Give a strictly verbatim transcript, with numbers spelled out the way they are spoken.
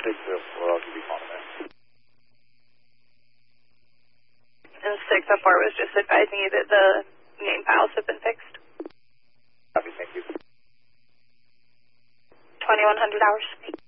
six oh four, I'll give you a call back. And six oh four was just advising you that the main piles have been fixed. Copy, thank you. twenty-one hundred hours.